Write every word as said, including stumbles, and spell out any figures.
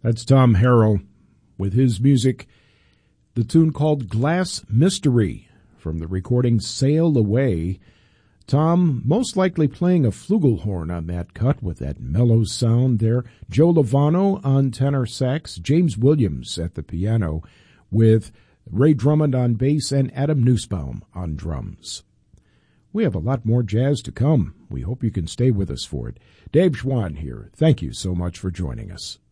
That's Tom Harrell with his music, the tune called Glass Mystery from the recording Sail Away. Tom most likely playing a flugelhorn on that cut with that mellow sound there. Joe Lovano on tenor sax, James Williams at the piano with Ray Drummond on bass and Adam Nussbaum on drums. We have a lot more jazz to come. We hope you can stay with us for it. Dave Schwann here. Thank you so much for joining us.